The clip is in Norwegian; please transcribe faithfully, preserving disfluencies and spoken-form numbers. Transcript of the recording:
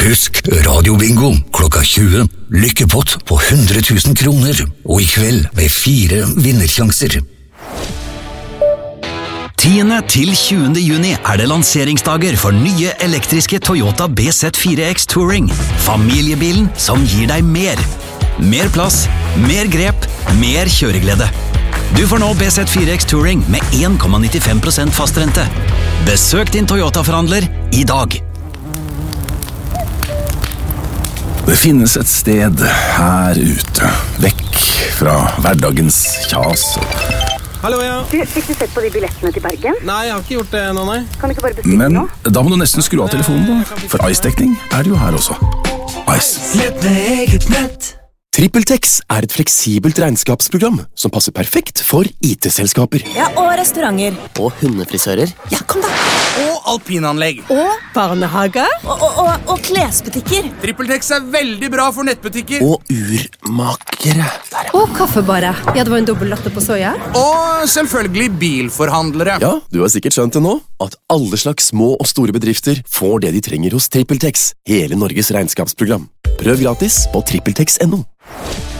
husk, radiobingo klokka tjue. Lykkepott på hundre tusen kroner. Og i kveld med fire vinnersjanser. tiende til tjuende juni er det lanseringsdager for nye elektriske Toyota B Z fire X Touring. Familiebilen som gir deg mer. Mer plass, mer grep, mer kjøreglede. Du får nå B Z fire X Touring med en komma nittifem prosent fastrente. Besøk din Toyota-forhandler i dag. Det finnes et sted her ute, vekk fra hverdagens kjas. Hallo, ja. Du, fikk du sett på de billettene til Bergen? Nei, jeg har ikke gjort det nå, nei. Kan du ikke bare bestille Men nå? da må du nesten skru av telefonen, da. For Ice-dekning er det jo her også. Ice. Nett med eget nett. TrippelTex er et fleksibelt regnskapsprogram som passer perfekt for I T-selskaper. Ja, og restauranter. Og hundefrisører. Ja, kom da. Og alpinanlegg. Og barnehager. Og, og, og, og klesbutikker. TrippelTex er veldig bra for nettbutikker. Og urmakere. Der, ja. Og kaffebarer. Ja, det var en dobbelt latte på soja. Og selvfølgelig bilforhandlere. Ja, du har sikkert skjønt det nå, at alle slags små og store bedrifter får det de trenger hos TrippelTex. Hele Norges regnskapsprogram. Prøv gratis på trippeltex punktum no.